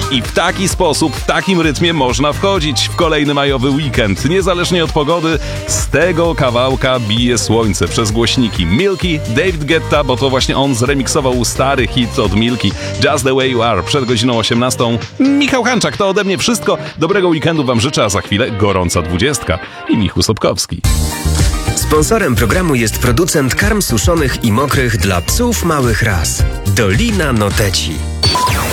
I w taki sposób, w takim rytmie można wchodzić w kolejny majowy weekend. Niezależnie od pogody, z tego kawałka bije słońce przez głośniki. Milky, David Guetta, bo to właśnie on zremiksował stary hit od Milky, Just the Way You Are, przed godziną 18. Michał Hanczak, to ode mnie wszystko. Dobrego weekendu wam życzę, a za chwilę gorąca 20 i Michu Sobkowski. Sponsorem programu jest producent karm suszonych i mokrych dla psów małych ras. Dolina Noteci.